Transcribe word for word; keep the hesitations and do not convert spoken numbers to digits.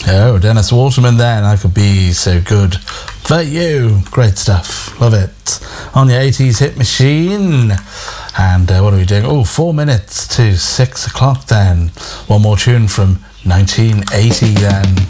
Oh, Dennis Waterman then. I Could Be So Good For You. Great stuff. Love it. On your eighties hit machine. And uh, what are we doing? Oh, four minutes to six o'clock then. One more tune from nineteen eighty then.